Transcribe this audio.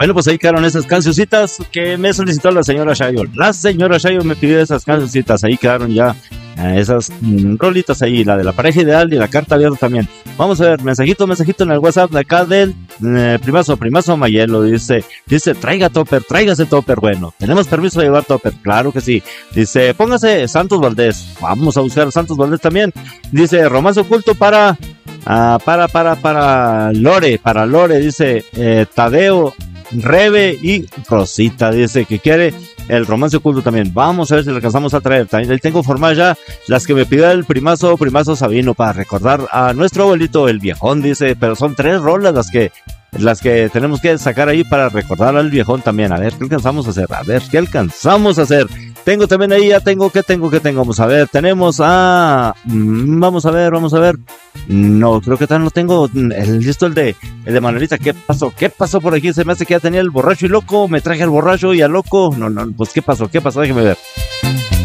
Bueno, pues ahí quedaron esas cancioncitas que me solicitó la señora Shayo. La señora Shayo me pidió esas cancioncitas, ahí quedaron ya esas rolitas ahí, la de la pareja ideal y la carta abierta también. Vamos a ver, mensajito en el WhatsApp de acá del primazo Mayelo, dice, tráigase topper, bueno, tenemos permiso de llevar topper, claro que sí. Dice, póngase Santos Valdés, vamos a buscar Santos Valdés también. Dice, romance oculto para Lore, dice, Tadeo, Rebe y Rosita, dice que quiere el romance oculto también. Vamos a ver si le alcanzamos a traer. También tengo formadas ya las que me pidió el primazo Sabino para recordar a nuestro abuelito el viejón, dice, pero son 3 rolas las que tenemos que sacar ahí para recordar al viejón también. A ver, ¿qué alcanzamos a hacer? Tengo también ahí, ¿qué tengo? Vamos a ver, tenemos vamos a ver. No, creo que también no tengo listo el de Manuelita. ¿Qué pasó por aquí? Se me hace que ya tenía el borracho y loco, me traje al borracho y al loco. No, pues ¿qué pasó? Déjeme ver.